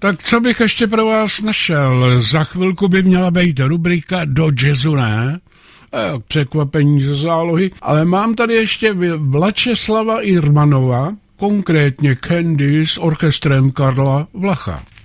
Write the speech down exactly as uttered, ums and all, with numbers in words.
Tak co bych ještě pro vás našel? Za chvilku by měla být rubrika Do jazzu, ne? E, překvapení ze zálohy. Ale mám tady ještě Vlačeslava Irmanova, konkrétně Candy s orchestrem Karla Vlacha.